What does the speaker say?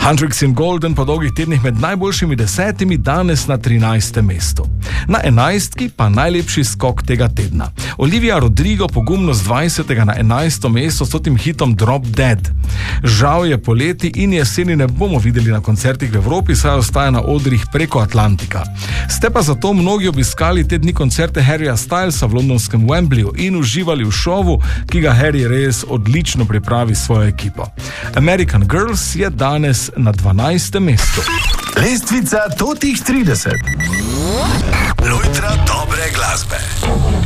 Hendrix in Golden po dolgih tednih med najboljšimi 10, danes na 13. mestu. Na 11. pa najlepši skok tega tedna. Olivia Rodrigo pogumno z 20. na 11. mesto s tem hitom Drop Dead. Žal je poleti in jeseni ne bomo videli na koncertih v Evropi, saj ostaja na odrih preko Atlantika. Ste pa zato mnogi obiskali te dni koncerte Harryja Stylesa v londonskem Wembleyju in uživali v šovu, ki ga Harry res odlično pripravi s svojo ekipo. American Girls je danes na 12. mestu. Lestvica totih 30. Lojtra dobre glasbe.